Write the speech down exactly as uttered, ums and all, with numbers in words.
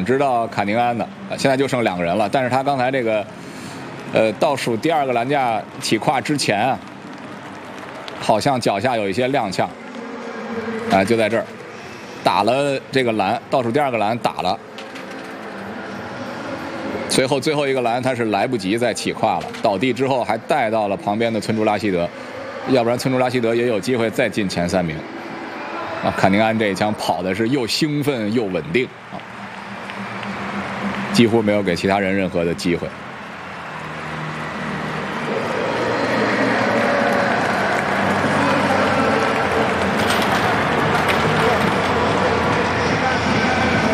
支到卡宁安的，现在就剩两个人了。但是他刚才这个，呃，倒数第二个栏架起跨之前啊，好像脚下有一些踉跄，啊、呃，就在这儿打了这个栏，倒数第二个栏打了。随后最后一个栏他是来不及再起跨了，倒地之后还带到了旁边的村朱拉希德，要不然村朱拉希德也有机会再进前三名。啊，卡宁安这一枪跑的是又兴奋又稳定啊，几乎没有给其他人任何的机会。